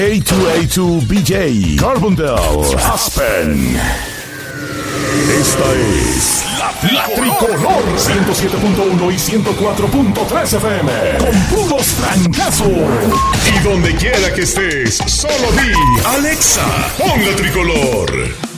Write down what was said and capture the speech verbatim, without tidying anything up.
A dos A dos B J, Carbondale, Aspen. Esta es la, la Tricolor ciento siete punto uno y ciento cuatro punto tres F M. Con puros trancazos. Y donde quiera que estés, solo di Alexa, pon la Tricolor.